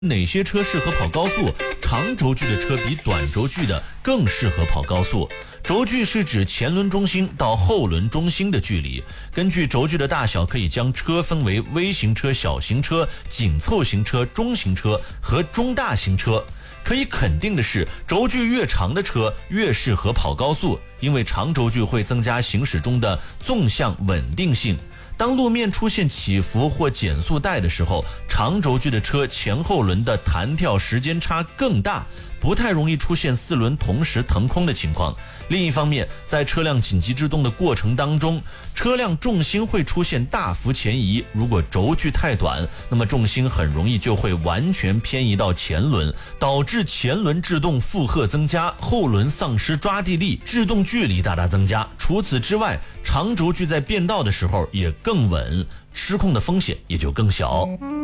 哪些车适合跑高速？长轴距的车比短轴距的更适合跑高速。轴距是指前轮中心到后轮中心的距离。根据轴距的大小，可以将车分为微型车、小型车、紧凑型车、中型车和中大型车。可以肯定的是，轴距越长的车越适合跑高速，因为长轴距会增加行驶中的纵向稳定性。当路面出现起伏或减速带的时候，长轴距的车前后轮的弹跳时间差更大，不太容易出现四轮同时腾空的情况。另一方面，在车辆紧急制动的过程当中，车辆重心会出现大幅前移，如果轴距太短，那么重心很容易就会完全偏移到前轮，导致前轮制动负荷增加，后轮丧失抓地力，制动距离大大增加。除此之外，长轴距在变道的时候也更稳，失控的风险也就更小。